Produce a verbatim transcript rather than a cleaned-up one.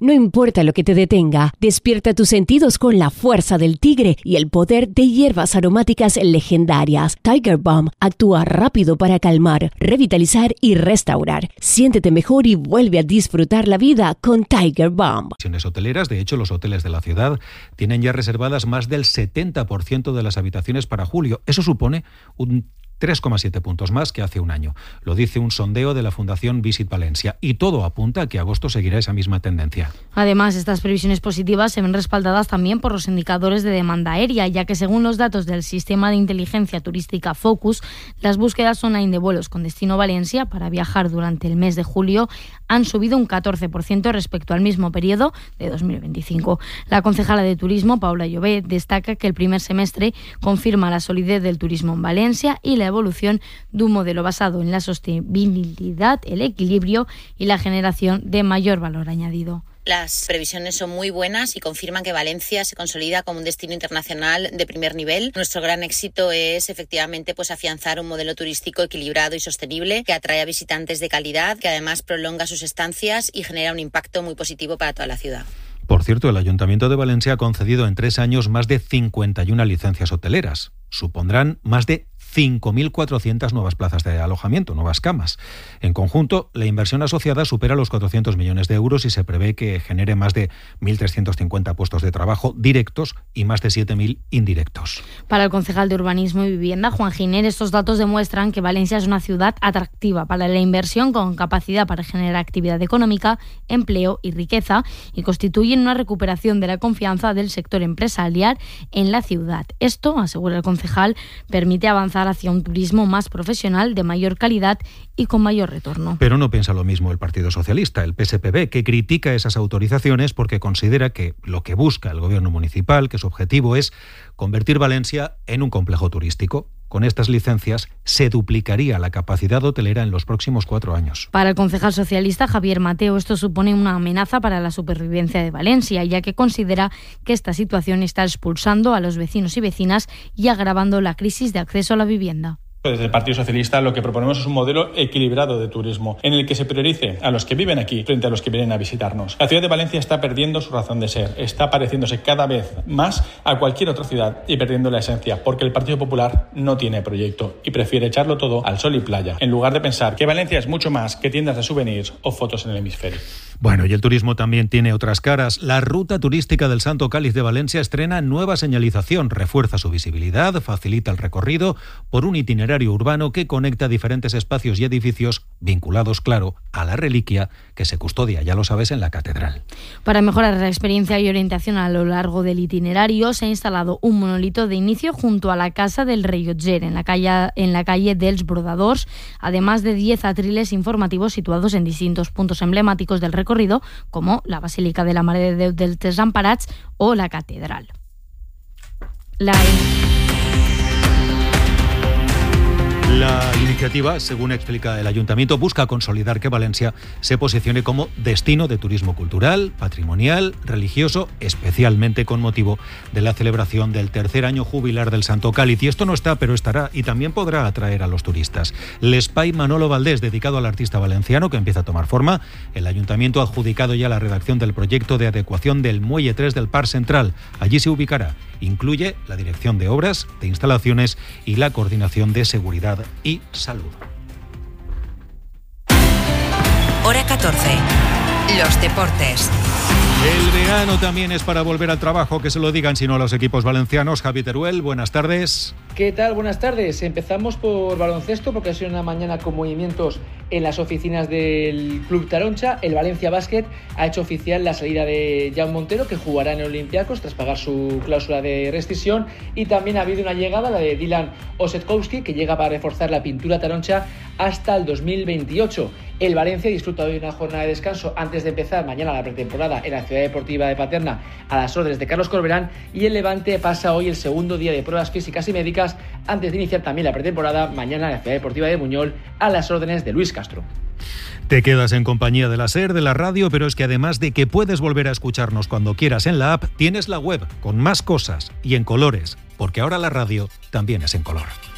No importa lo que te detenga, despierta tus sentidos con la fuerza del tigre y el poder de hierbas aromáticas legendarias. Tiger Balm actúa rápido para calmar, revitalizar y restaurar. Siéntete mejor y vuelve a disfrutar la vida con Tiger Balm. Hoteleras, de hecho, los hoteles de la ciudad tienen ya reservadas más del setenta por ciento de las habitaciones para julio. Eso supone un tres coma siete puntos más que hace un año. Lo dice un sondeo de la Fundación Visit Valencia. Y todo apunta a que agosto seguirá esa misma tendencia. Además, estas previsiones positivas se ven respaldadas también por los indicadores de demanda aérea, ya que según los datos del sistema de inteligencia turística Focus, las búsquedas online de vuelos con destino Valencia para viajar durante el mes de julio han subido un catorce por ciento respecto al mismo periodo de dos mil veinticinco. La concejala de Turismo, Paula Llobet, destaca que el primer semestre confirma la solidez del turismo en Valencia y la evolución de un modelo basado en la sostenibilidad, el equilibrio y la generación de mayor valor añadido. Las previsiones son muy buenas y confirman que Valencia se consolida como un destino internacional de primer nivel. Nuestro gran éxito es efectivamente pues afianzar un modelo turístico equilibrado y sostenible que atrae a visitantes de calidad, que además prolonga sus estancias y genera un impacto muy positivo para toda la ciudad. Por cierto, el Ayuntamiento de Valencia ha concedido en tres años más de cincuenta y una licencias hoteleras. Supondrán más de cinco mil cuatrocientas nuevas plazas de alojamiento, nuevas camas. En conjunto, la inversión asociada supera los cuatrocientos millones de euros y se prevé que genere más de mil trescientos cincuenta puestos de trabajo directos y más de siete mil indirectos. Para el concejal de Urbanismo y Vivienda, Juan Giner, estos datos demuestran que Valencia es una ciudad atractiva para la inversión con capacidad para generar actividad económica, empleo y riqueza y constituyen una recuperación de la confianza del sector empresarial en la ciudad. Esto, asegura el concejal, permite avanzar hacia un turismo más profesional, de mayor calidad y con mayor retorno. Pero no piensa lo mismo el Partido Socialista, el P S P B, que critica esas autorizaciones porque considera que lo que busca el gobierno municipal, que su objetivo es convertir Valencia en un complejo turístico. Con estas licencias se duplicaría la capacidad hotelera en los próximos cuatro años. Para el concejal socialista Javier Mateo, esto supone una amenaza para la supervivencia de Valencia, ya que considera que esta situación está expulsando a los vecinos y vecinas y agravando la crisis de acceso a la vivienda. Desde el Partido Socialista lo que proponemos es un modelo equilibrado de turismo, en el que se priorice a los que viven aquí frente a los que vienen a visitarnos. La ciudad de Valencia está perdiendo su razón de ser, está pareciéndose cada vez más a cualquier otra ciudad y perdiendo la esencia, porque el Partido Popular no tiene proyecto y prefiere echarlo todo al sol y playa, en lugar de pensar que Valencia es mucho más que tiendas de souvenirs o fotos en el hemisferio. Bueno, y el turismo también tiene otras caras. La ruta turística del Santo Cáliz de Valencia estrena nueva señalización, refuerza su visibilidad, facilita el recorrido por un itinerario urbano que conecta diferentes espacios y edificios vinculados, claro, a la reliquia que se custodia, ya lo sabes, en la catedral. Para mejorar la experiencia y orientación a lo largo del itinerario, se ha instalado un monolito de inicio junto a la Casa del Rellotger, en la calle, en la calle dels Brodadors, además de diez atriles informativos situados en distintos puntos emblemáticos del recorrido, como la Basílica de la Mare de Déu dels Desemparats o la catedral. La... La iniciativa, según explica el Ayuntamiento, busca consolidar que Valencia se posicione como destino de turismo cultural, patrimonial, religioso, especialmente con motivo de la celebración del tercer año jubilar del Santo Cáliz. Y esto no está, pero estará, y también podrá atraer a los turistas. L'Espai Manolo Valdés, dedicado al artista valenciano, que empieza a tomar forma. El Ayuntamiento ha adjudicado ya la redacción del proyecto de adecuación del Muelle tres del Parc Central. Allí se ubicará. Incluye la dirección de obras, de instalaciones y la coordinación de seguridad y salud. Hora catorce. Los deportes. El verano también es para volver al trabajo, que se lo digan si no a los equipos valencianos. Javi Teruel, buenas tardes. ¿Qué tal? Buenas tardes. Empezamos por baloncesto porque ha sido una mañana con movimientos en las oficinas del Club Taroncha. El Valencia Basket ha hecho oficial la salida de Jan Montero, que jugará en Olympiacos tras pagar su cláusula de rescisión, y también ha habido una llegada, la de Dylan Osetkowski, que llega para reforzar la pintura taroncha hasta el dos mil veintiocho. El Valencia disfruta hoy una jornada de descanso antes de empezar mañana la pretemporada en la Ciudad Deportiva de Paterna a las órdenes de Carlos Corberán, y el Levante pasa hoy el segundo día de pruebas físicas y médicas antes de iniciar también la pretemporada mañana en la Ciudad Deportiva de Buñol a las órdenes de Luis Castro. Te quedas en compañía de la SER, de la radio, pero es que además de que puedes volver a escucharnos cuando quieras en la app, tienes la web con más cosas y en colores, porque ahora la radio también es en color.